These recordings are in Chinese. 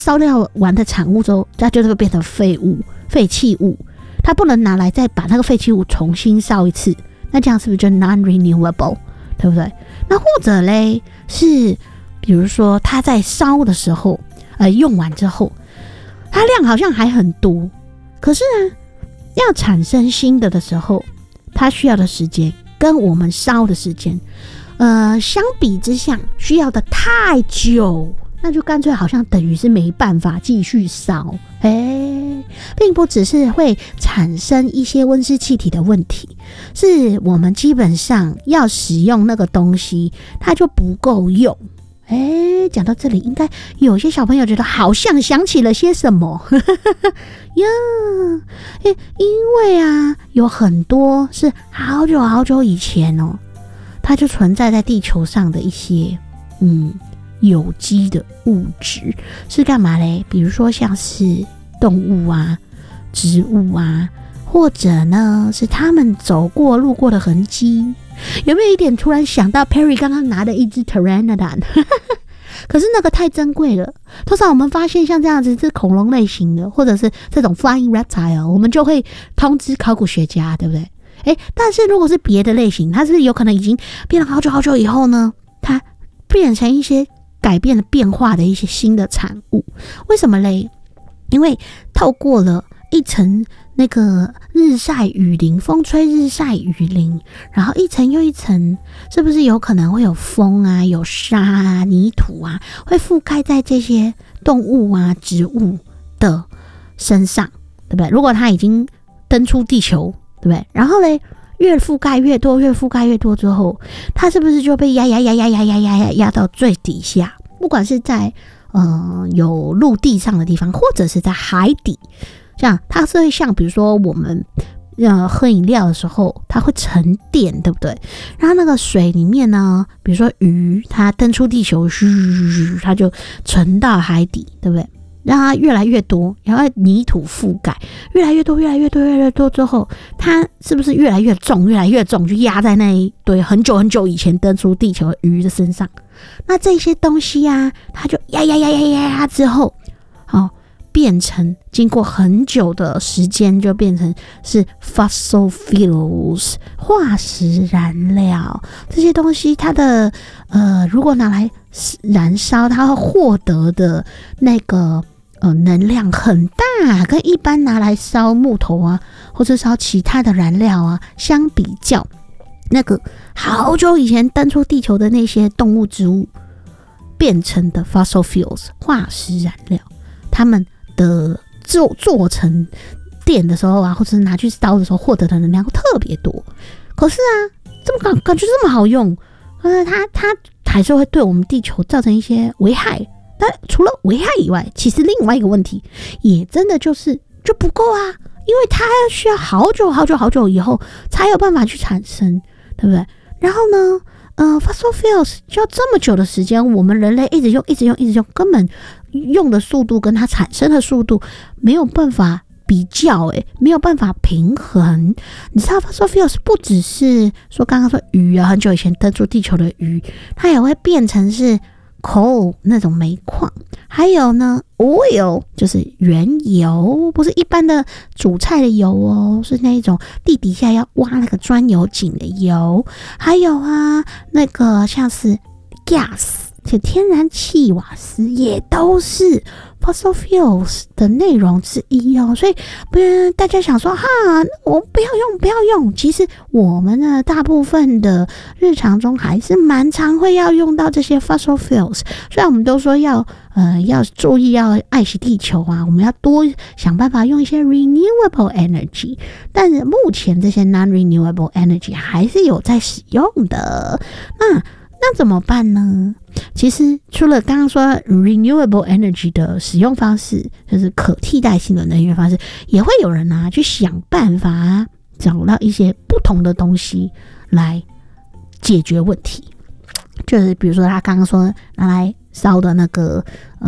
烧掉完的产物之后，它就会变成废物、废弃物，它不能拿来再把那个废弃物重新烧一次，那这样是不是就 non-renewable， 对不对？那或者嘞是，比如说它在烧的时候，用完之后，它量好像还很多，可是呢，要产生新的时候，它需要的时间跟我们烧的时间，相比之下需要的太久，那就干脆好像等于是没办法继续烧。并不只是会产生一些温室气体的问题，是我们基本上要使用那个东西，它就不够用。讲到这里，应该有些小朋友觉得好像想起了些什么呀？因为啊，有很多是好久好久以前哦，它就存在在地球上的一些有机的物质，是干嘛嘞？比如说像是动物啊、植物啊，或者呢是他们走过路过的痕迹。有没有一点突然想到 Perry 刚刚拿的一只 Pteranodon 可是那个太珍贵了，通常我们发现像这样子是恐龙类型的，或者是这种 flying reptile， 我们就会通知考古学家，对不对？但是如果是别的类型，它是不是有可能已经变了好久好久以后呢，它变成一些改变了变化的一些新的产物？为什么嘞？因为透过了一层那个日晒雨淋，风吹日晒雨淋，然后一层又一层，是不是有可能会有风啊、有沙啊、泥土啊，会覆盖在这些动物啊、植物的身上，对不对？如果它已经登出地球，对不对？然后嘞，越覆盖越多，越覆盖越多之后，它是不是就被压到最底下？不管是在有陆地上的地方，或者是在海底。这样它是会像比如说我们喝饮料的时候，它会沉淀，对不对？然后那个水里面呢，比如说鱼它登出地球，它就沉到海底，对不对？让它越来越多，然后泥土覆盖越来越多之后，它是不是越来越重，就压在那一堆很久很久以前登出地球的鱼的身上？那这些东西啊，它就压之后，变成经过很久的时间，就变成是 fossil fuels 化石燃料。这些东西它的如果拿来燃烧，它会获得的那个能量很大，跟一般拿来烧木头啊，或者烧其他的燃料啊相比较，那个好久以前登出地球的那些动物植物变成的 fossil fuels 化石燃料，它们的做成电的时候啊，或者是拿去烧的时候获得的能量特别多。可是啊，这么感觉这么好用，它还是会对我们地球造成一些危害。但除了危害以外，其实另外一个问题也真的就不够啊，因为它需要好久以后才有办法去产生，对不对？然后呢fossil fuels 需要这么久的时间，我们人类一直用，根本用的速度跟它产生的速度没有办法比较，没有办法平衡。你知道 fossil fuels 不只是说刚刚说鱼啊，很久以前登出地球的鱼，它也会变成是 coal 那种煤矿，还有呢 oil 就是原油，不是一般的煮菜的油哦，是那种地底下要挖那个钻油井的油，还有啊那个像是 gas 就天然气、瓦斯也都是 fossil fuels 的内容之一哦。所以大家想说我不要用，其实我们的大部分的日常中还是蛮常会要用到这些 fossil fuels。虽然我们都说要注意要爱惜地球啊，我们要多想办法用一些 renewable energy， 但是目前这些 non-renewable energy 还是有在使用的。那怎么办呢？其实除了刚刚说 renewable energy 的使用方式，就是可替代性的能源方式，也会有人去想办法找到一些不同的东西来解决问题。就是比如说他刚刚说拿来烧的那个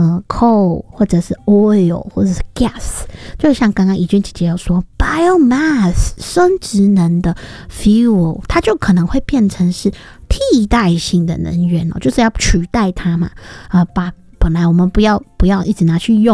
coal 或者是 oil 或者是 gas， 就像刚刚怡君姐姐有说 biomass 生质能的 fuel， 它就可能会变成是替代性的能源就是要取代它嘛， 本来我们不要一直拿去用